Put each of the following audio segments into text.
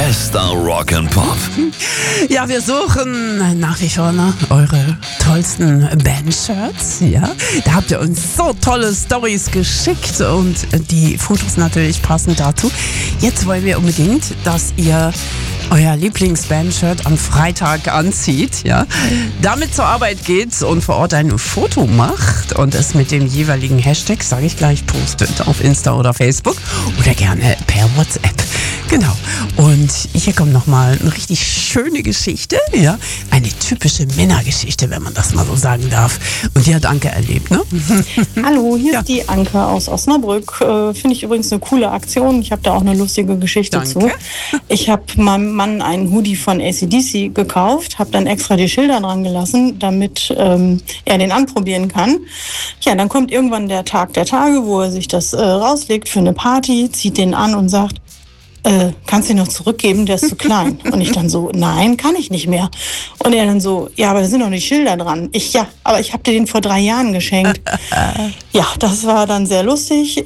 Bester Rock and Pop. Ja, wir suchen nach wie vor eure tollsten Bandshirts. Ja, da habt ihr uns so tolle Storys geschickt und die Fotos natürlich passend dazu. Jetzt wollen wir unbedingt, dass ihr euer Lieblingsbandshirt am Freitag anzieht, ja, damit zur Arbeit geht und vor Ort ein Foto macht und es mit dem jeweiligen Hashtag, sage ich gleich, postet auf Insta oder Facebook oder gerne per WhatsApp. Genau. Und hier kommt nochmal eine richtig schöne Geschichte, ja, eine typische Männergeschichte, wenn man das mal so sagen darf. Und die hat Anke erlebt, ne? Hallo, hier ist die Anke aus Osnabrück. Finde ich übrigens eine coole Aktion. Ich habe da auch eine lustige Geschichte zu. Ich habe meinem Mann einen Hoodie von AC/DC gekauft, habe dann extra die Schilder dran gelassen, damit er den anprobieren kann. Ja, dann kommt irgendwann der Tag der Tage, wo er sich das rauslegt für eine Party, zieht den an und sagt, kannst du ihn noch zurückgeben, der ist zu klein. Und ich dann so, nein, kann ich nicht mehr. Und er dann so, ja, aber da sind noch die Schilder dran. Aber ich habe dir den vor 3 Jahren geschenkt. Ja, das war dann sehr lustig.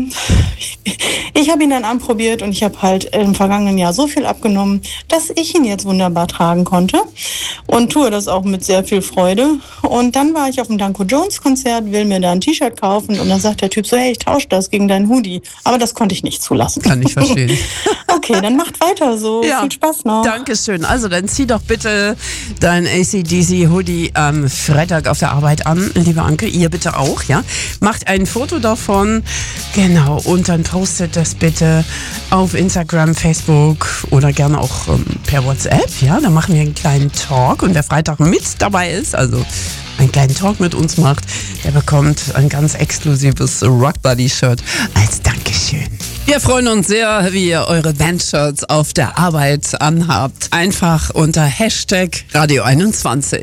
Ich habe ihn dann anprobiert und ich habe halt im vergangenen Jahr so viel abgenommen, dass ich ihn jetzt wunderbar tragen konnte und tue das auch mit sehr viel Freude. Und dann war ich auf dem Danko Jones Konzert, will mir da ein T-Shirt kaufen und dann sagt der Typ so, hey, ich tausche das gegen deinen Hoodie. Aber das konnte ich nicht zulassen. Kann ich verstehen. Okay, dann macht weiter so. Ja, viel Spaß noch. Dankeschön. Also dann zieh doch bitte dein AC/DC Hoodie am Freitag auf der Arbeit an, liebe Anke. Ihr bitte auch, ja. Macht ein Foto davon, genau, und dann postet das bitte auf Instagram, Facebook oder gerne auch per WhatsApp, ja. Dann machen wir einen kleinen Talk und wer Freitag mit dabei ist, also einen kleinen Talk mit uns macht, der bekommt ein ganz exklusives Rock Buddy Shirt als Dankeschön. Wir freuen uns sehr, wie ihr eure Bandshirts auf der Arbeit anhabt. Einfach unter Hashtag Radio 21.